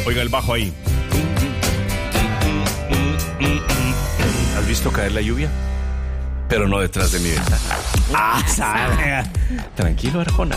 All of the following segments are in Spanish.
Oiga el bajo ahí. ¿Has visto caer la lluvia? Pero no detrás de mi ventana. Sabe. Tranquilo, Arjona.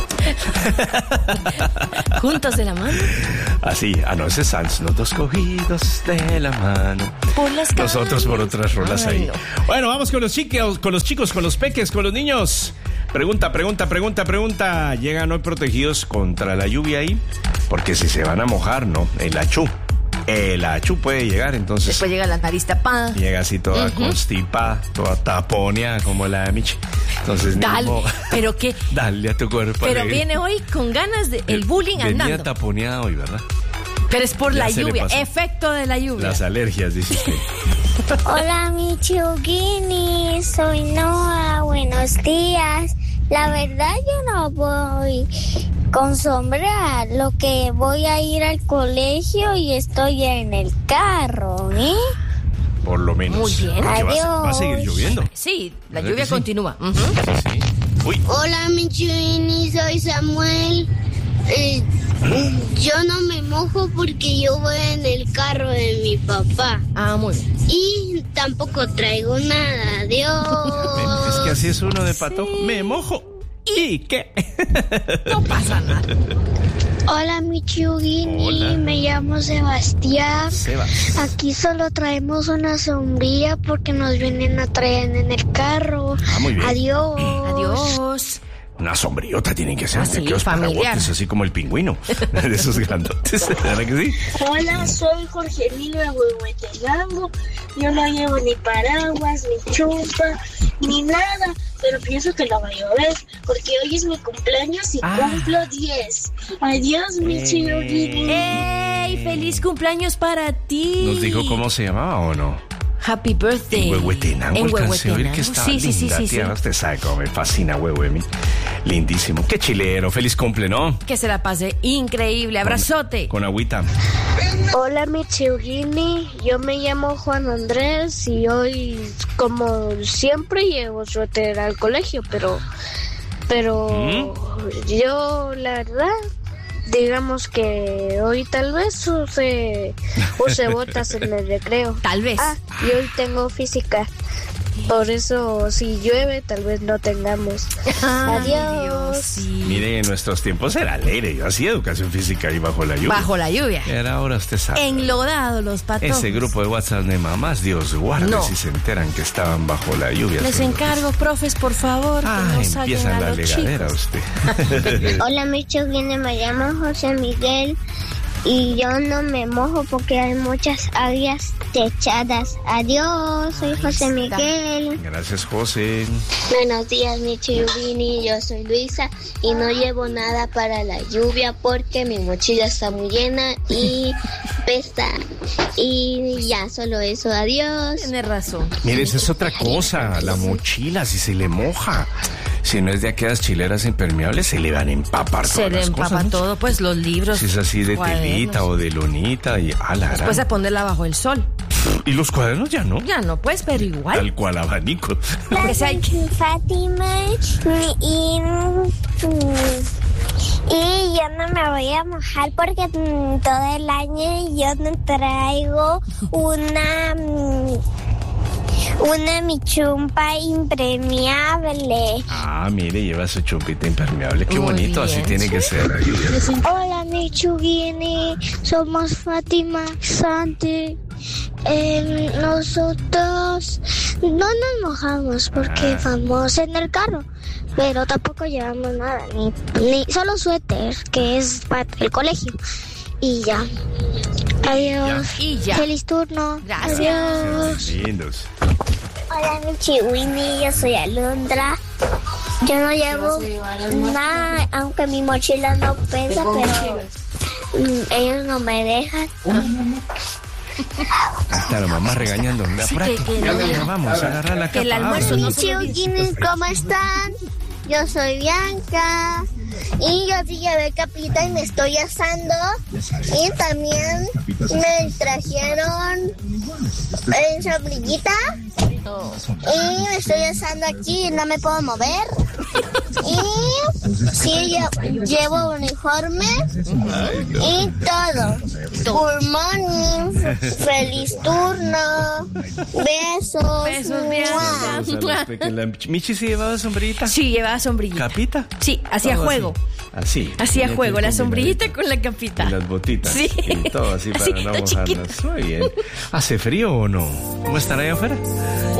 ¿Juntos de la mano? Así, no, ese es Sans. Los dos cogidos de la mano. Por las calles. Nosotros por otras rolas ahí. No. Bueno, vamos con los chicos, con los peques, con los niños. Pregunta. ¿Llegan hoy protegidos contra la lluvia ahí? Porque si se van a mojar, no. El achú puede llegar, entonces. Después llega la nariz tapada. Llega así toda constipada, toda taponeada como la de Michi. Entonces, dale, pero qué. Dale a tu cuerpo. Pero viene hoy con ganas de el bullying andando. Venía taponeada hoy, ¿verdad? Pero es por la lluvia, efecto de la lluvia. Las alergias, dice usted. Hola, mi Chiugini, soy Noah, buenos días. La verdad yo no voy con sombrero, lo que voy a ir al colegio y estoy en el carro, ¿eh? Por lo menos. Muy bien. Adiós. Va a seguir lloviendo. Sí, la lluvia continúa. Sí. Uy. Hola, mi Chiugini, soy Samuel. Yo no me mojo porque yo voy en el carro de mi papá. Muy bien. Y tampoco traigo nada. Adiós. Es que así es uno de pato. Sí. Me mojo. ¿Y qué? No pasa nada. Hola, mi Chiugini. Hola. Me llamo Sebastián. Sebas. Aquí solo traemos una sombrilla porque nos vienen a traer en el carro. Muy bien. Adiós. Una sombrillota tienen que ser. Así, familiar. Así como el pingüino. De esos grandotes. ¿Verdad que sí? Hola, soy Jorge Emilio de Huehuetenango. Yo no llevo ni paraguas, ni chupa, ni nada. Pero pienso que no va a llover, porque hoy es mi cumpleaños y cumplo 10. Adiós, mi Chiugini. ¡Ey! ¡Feliz cumpleaños para ti! ¿Nos dijo cómo se llamaba o no? Happy birthday. En Huehuetenango alcancé a oír que estaba linda, tía. Usted sabe cómo me fascina Huehuemi. Lindísimo. Qué chilero. Feliz cumple, ¿no? Que se la pase increíble. Abrazote. Con agüita. Hola, mi Chiugini. Yo me llamo Juan Andrés y hoy, como siempre, llevo suéter al colegio, pero yo, la verdad, digamos que hoy tal vez use botas en el recreo. Tal vez. Y hoy tengo física. Por eso, si llueve, tal vez no tengamos. Adiós. Sí. Mire, en nuestros tiempos era alegre. Yo hacía educación física ahí bajo la lluvia. Bajo la lluvia. Era ahora usted sabe. Enlodado los patos. Ese grupo de WhatsApp de mamás, Dios guarde si se enteran que estaban bajo la lluvia. Les encargo, profes, por favor, que no saquen empiezan a la los legadera chicos. Usted. Hola, mi Chiugini, me llamo José Miguel. Y yo no me mojo porque hay muchas áreas techadas. Adiós, soy José Miguel. Gracias, José. Buenos días, mi Chiugini. Yo soy Luisa y no llevo nada para la lluvia porque mi mochila está muy llena y pesa. Y ya, solo eso. Adiós. Tienes razón. Mire, esa es otra cosa. La mochila, si se le moja. Si no es de aquellas chileras impermeables, se le van a empapar todas las cosas. Se le empapa todo, pues los libros. Si es así de telita o de lonita y después de ponerla bajo el sol. Y los cuadernos ya no. Ya no, pues, pero igual. Tal cual abanico. Hola, soy Fátima y yo no me voy a mojar porque todo el año yo no traigo una mi chumpa impermeable. Mire, lleva su chumpita impermeable. Qué muy bonito, bien. así tiene que ser. Hola, mi Chiugini. Somos Fátima y Santi. Nosotros no nos mojamos porque vamos en el carro, pero tampoco llevamos nada, ni solo suéter, que es para el colegio. Y ya. Adiós. Y ya. Feliz turno. Gracias. Adiós. Lindos. Hola, mi Chiugini, yo soy Alondra. Yo no llevo nada, aunque mi mochila no pesa, pero ellos no me dejan. Hasta la mamá regañando. Sí, Vamos a agarrar la capa. el almuerzo no Mis Chiuginis, ¿cómo están? Yo soy Bianca y yo sí llevé capita y me estoy asando. Y también me trajeron sombrillita y me estoy asando aquí y no me puedo mover. Y sí, yo llevo uniforme y todo. Good morning. Feliz turno. Besos. Besos, Bianca. ¿Michi sí llevaba sombrillita? Sí, llevaba sombrillita. ¿Capita? Sí, hacía Todo juego. Así. Hacía Tenía juego, que la combinar sombrillita con la capita. y las botitas. Sí. Y todo así para Así no que mojarnos. Muy bien. ¿Hace frío o no? ¿Cómo estará allá afuera?